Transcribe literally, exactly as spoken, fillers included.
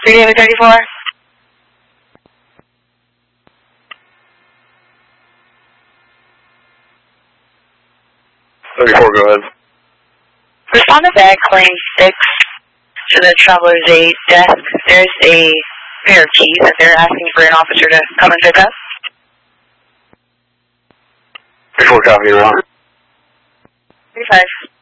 three David thirty-four. thirty-four, go ahead. Respond to bag claim six to the Traveler's eight desk. There's a pair of keys that they're asking for an officer to come and pick up. thirty-four, copy, you're on. thirty-five.